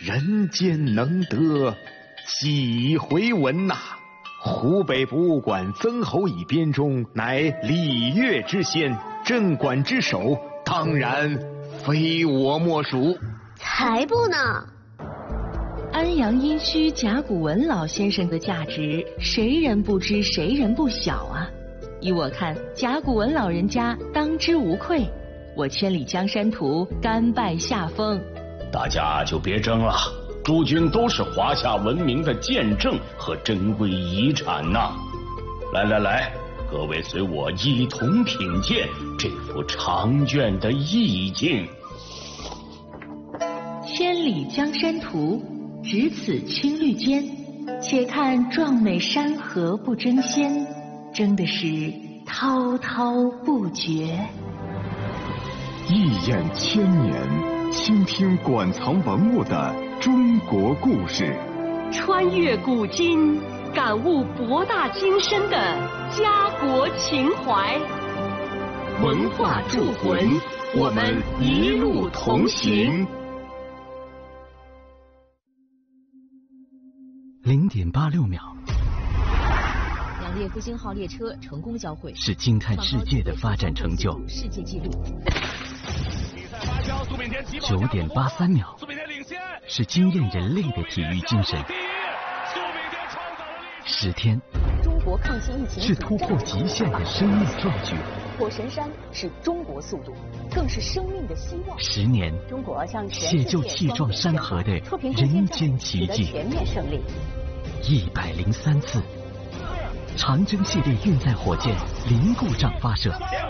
人间能得几回闻呐！湖北博物馆曾侯乙编钟乃礼乐之先，镇馆之首，当然非我莫属。 才不呢！ 安阳殷墟甲骨文老先生的价值，谁人不知，谁人不晓啊！依我看，甲骨文老人家当之无愧。我千里江山图甘拜下风。 大家就别争了，诸君都是华夏文明的见证和珍贵遗产呐！来，各位随我一同品鉴这幅长卷的意境。 千里江山图，只此青绿间，且看壮美山河不争先，争的是滔滔不绝。 一眼千年，倾听馆藏文物的中国故事， 穿越古今，感悟博大精深的家国情怀。 文化铸魂，我们一路同行。 0.86秒， 两列复兴号列车成功交汇， 是惊叹世界的发展成就。 世界纪录。 9.83秒，是惊艳人类的体育精神。10天， 中国抗击疫情是突破极限的生命壮举。 火神山是中国速度，更是生命的希望。 10年， 中国向写就气壮山河的人间奇迹。 全面胜利。 103次，长征系列运载火箭零故障发射。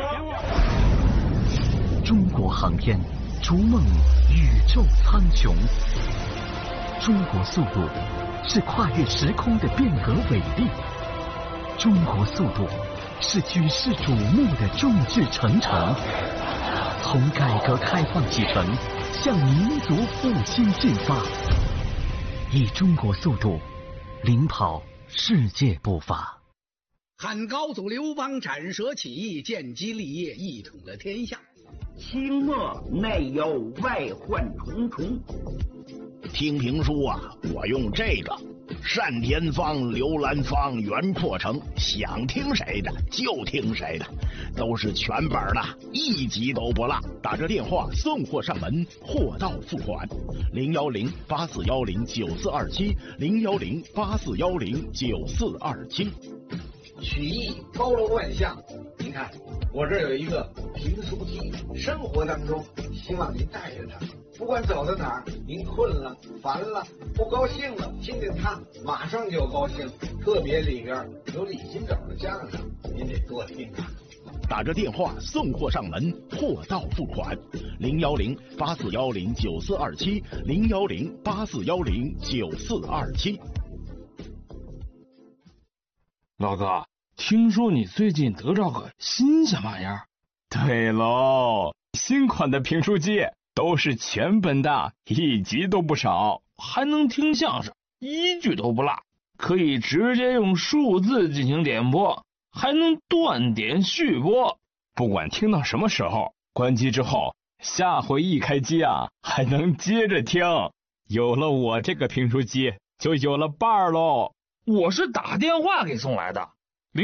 中国航天逐梦宇宙苍穹。中国速度是跨越时空的变革伟力。中国速度是举世瞩目的众志成城。从改革开放启程，向民族复兴进发，以中国速度领跑世界步伐。 汉高祖刘邦斩蛇起义，建基立业，一统了天下。 清末内忧外患重重。 听评书啊，我用这个单田芳、刘兰芳、袁阔成，想听谁的就听谁的，都是全本的，一集都不落。打这电话送货上门，货到付款。010-8410-9427，010-8410-9427。 曲艺包罗万象，您看我这儿有一个评书机，生活当中希望您带着它，不管走到哪儿，您困了、烦了、不高兴了，听听它，马上就高兴。特别里边有李金斗的相声，您得多听啊。 打着电话送货上门，货到付款。010-8410-9427，010-8410-9427。 老哥，听说你最近得着个新鲜玩意儿？ 对喽，新款的评书机都是全本的，一集都不少， 还能听相声，一句都不落，可以直接用数字进行点播，还能断点续播。 不管听到什么时候，关机之后，下回一开机啊，还能接着听。有了我这个评书机，就有了伴儿喽。 我是打电话给送来的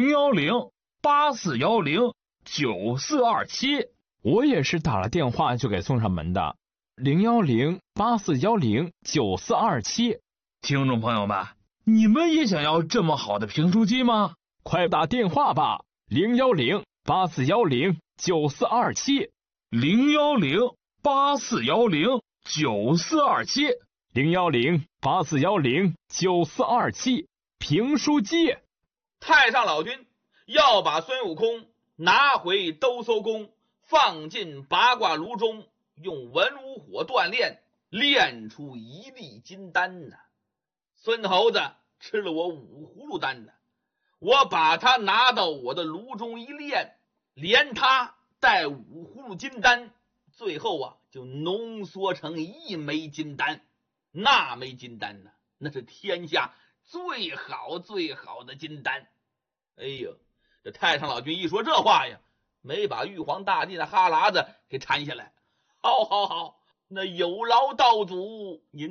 ，010-8410-9427。 我也是打了电话就给送上门的，010-8410-9427。 听众朋友们，你们也想要这么好的评书机吗？ 快打电话吧，010-8410-9427， 010-8410-9427， 010-8410-9427。评书机。 太上老君要把孙悟空拿回兜搜宫，放进八卦炉中，用文武火锻炼，炼出一粒金丹呢。孙猴子吃了我五葫芦丹呢，我把它拿到我的炉中一炼，连它带五葫芦金丹，最后啊就浓缩成一枚金丹。那枚金丹呢，那是天下最好最好的金丹。哎呦，这太上老君一说这话呀，没把玉皇大帝的哈喇子给馋下来。好，那有劳道主您